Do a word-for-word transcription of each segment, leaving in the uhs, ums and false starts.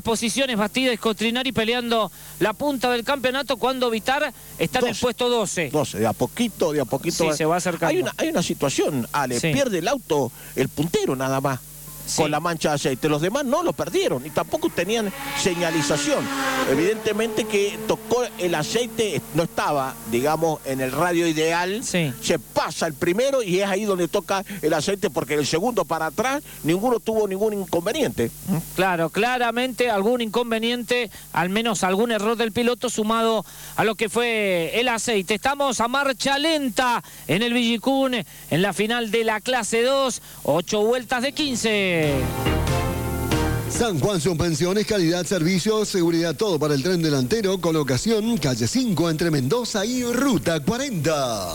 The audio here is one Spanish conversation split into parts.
posiciones, Bastidas y Coltrinari peleando la punta del campeonato, cuando Vitar está en el puesto doce. doce, de a poquito, de a poquito. Sí, se va acercando. Hay una, hay una situación, Ale, Sí. pierde el auto el puntero nada más. Sí. Con la mancha de aceite. Los demás no lo perdieron y tampoco tenían señalización. Evidentemente que tocó el aceite, no estaba, digamos, en el radio ideal. Sí. Se pasa el primero y es ahí donde toca el aceite, porque el segundo para atrás ninguno tuvo ningún inconveniente. Claro, claramente algún inconveniente, al menos algún error del piloto sumado a lo que fue el aceite. Estamos a marcha lenta en el Villicún, en la final de la clase dos, ocho vueltas de quince. San Juan Suspensiones, calidad, servicios, seguridad, todo para el tren delantero. Colocación, calle cinco entre Mendoza y Ruta cuarenta.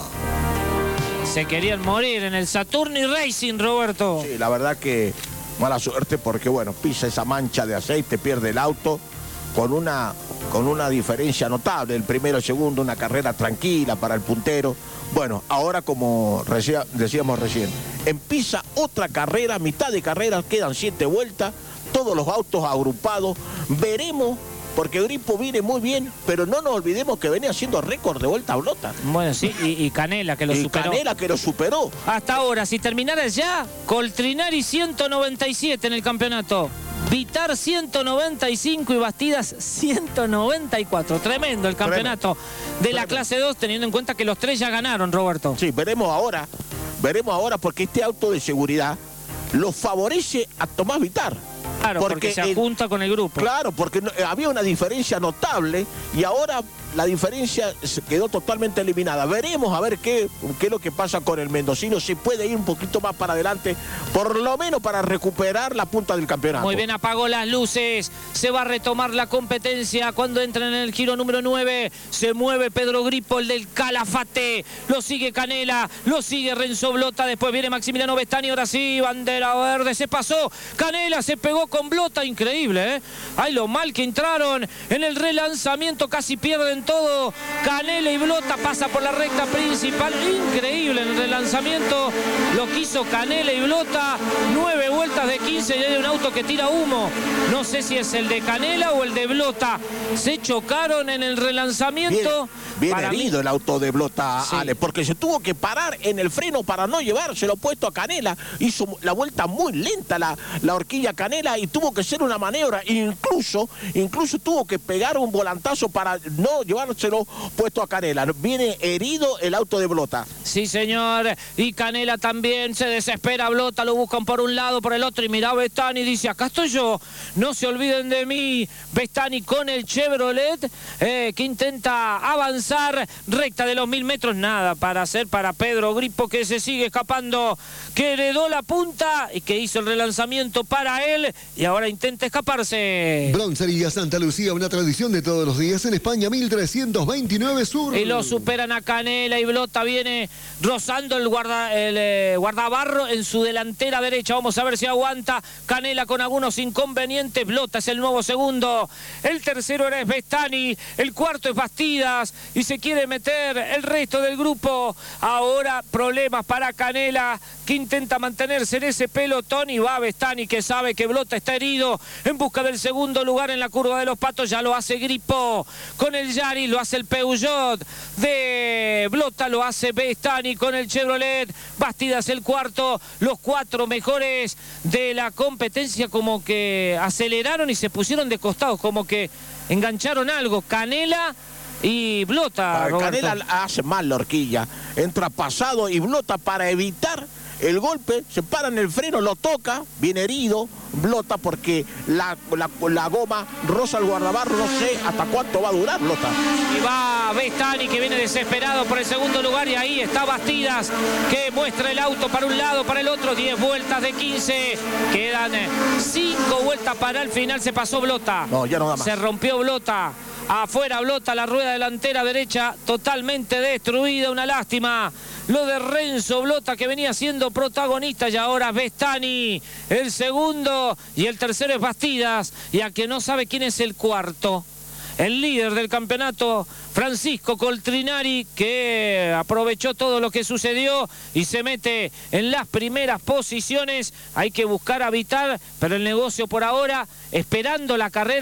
Se querían morir en el Saturni Racing, Roberto. Sí, la verdad que mala suerte porque, bueno, pisa esa mancha de aceite, pierde el auto con una, con una diferencia notable. El primero, el segundo, una carrera tranquila para el puntero. Bueno, ahora como decía, decíamos recién, empieza otra carrera, mitad de carrera, quedan siete vueltas, todos los autos agrupados. Veremos, porque Gripo viene muy bien, pero no nos olvidemos que venía haciendo récord de vuelta a Blota. Bueno, sí, y, y Canela que lo y superó. Canela que lo superó. Hasta ahora, si terminara ya, Coltrinari ciento noventa y siete en el campeonato. Vitar ciento noventa y cinco y Bastidas ciento noventa y cuatro. Tremendo el campeonato Tremendo. de la Tremendo. clase dos, teniendo en cuenta que los tres ya ganaron, Roberto. Sí, veremos ahora, veremos ahora, porque este auto de seguridad lo favorece a Tomás Vitar. Claro, porque, porque se junta con el grupo. Claro, porque no, había una diferencia notable y ahora la diferencia se quedó totalmente eliminada. Veremos a ver qué, qué es lo que pasa con el mendocino, si puede ir un poquito más para adelante, por lo menos para recuperar la punta del campeonato. Muy bien, apagó las luces, se va a retomar la competencia cuando entran en el giro número nueve. Se mueve Pedro Gripo, el del Calafate, lo sigue Canela, lo sigue Renzo Blota, después viene Maximiliano Vestani, ahora sí, bandera verde, se pasó, Canela se pegó con Blota, increíble, ¿eh? Ay, lo mal que entraron en el relanzamiento, casi pierden todo. Canela y Blota pasa por la recta principal, increíble en el relanzamiento lo que hizo Canela y Blota. Nueve vueltas de quince y hay un auto que tira humo, no sé si es el de Canela o el de Blota. Se chocaron en el relanzamiento. Bien, bien herido mí... el auto de Blota, sí. Ale, porque se tuvo que parar en el freno para no llevárselo puesto a Canela. Hizo la vuelta muy lenta la, la horquilla Canela y tuvo que hacer una maniobra, incluso, incluso tuvo que pegar un volantazo para no llevárselo puesto a Canela. Viene herido el auto de Blota. Sí, señor, y Canela también se desespera. Blota lo buscan por un lado, por el otro, y mira Vestani, dice, acá estoy yo, no se olviden de mí. Vestani con el Chevrolet, eh, que intenta avanzar, recta de los mil metros, nada para hacer para Pedro Gripo, que se sigue escapando, que heredó la punta y que hizo el relanzamiento para él, y ahora intenta escaparse. Broncería Santa Lucía, una tradición de todos los días en España, mil trescientos veintinueve Sur. Y lo superan a Canela y Blota viene rozando el, guarda, el eh, guardabarro en su delantera derecha. Vamos a ver si aguanta Canela con algunos inconvenientes. Blota es el nuevo segundo. El tercero era Vestani. El cuarto es Bastidas. Y se quiere meter el resto del grupo. Ahora problemas para Canela, que intenta mantenerse en ese pelotón, y va Vestani, que sabe que Blota está herido, en busca del segundo lugar en la curva de los Patos. Ya lo hace Gripo con el Yaris, lo hace el Peugeot de Blota, lo hace Vestani con el Chevrolet. Bastidas el cuarto. Los cuatro mejores de la competencia como que aceleraron y se pusieron de costados, como que engancharon algo. Canela y Blota, Canela hace mal la horquilla, entra pasado, y Blota, para evitar el golpe, se para en el freno, lo toca, viene herido Blota, porque la, la, la goma roza el guardabarro, no sé hasta cuánto va a durar Blota. Y va Vestani, que viene desesperado por el segundo lugar, y ahí está Bastidas, que muestra el auto para un lado, para el otro. Diez vueltas de quince, quedan cinco vueltas para el final. Se pasó Blota, no, ya no da más. Se rompió Blota. Afuera Blota, la rueda delantera derecha totalmente destruida, una lástima. Lo de Renzo Blota, que venía siendo protagonista, y ahora Vestani, el segundo, y el tercero es Bastidas, y a que no sabe quién es el cuarto. El líder del campeonato, Francisco Coltrinari, que aprovechó todo lo que sucedió y se mete en las primeras posiciones. Hay que buscar a Vitar, pero el negocio por ahora, esperando la carrera.